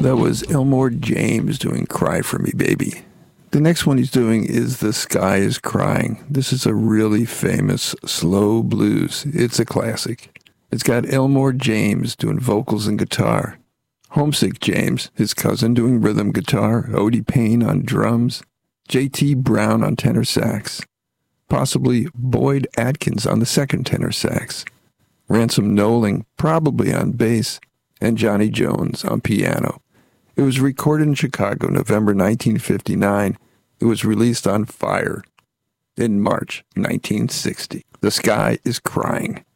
That was Elmore James doing Cry For Me Baby. The next one he's doing is The Sky Is Crying. This is a really famous slow blues. It's a classic. It's got Elmore James doing vocals and guitar, Homesick James, his cousin, doing rhythm guitar, Odie Payne on drums, J.T. Brown on tenor sax, possibly Boyd Atkins on the second tenor sax, Ransom Knowling probably on bass, and Johnny Jones on piano. It was recorded in Chicago, November 1959. It was released on Fire in March 1960. The Sky Is Crying.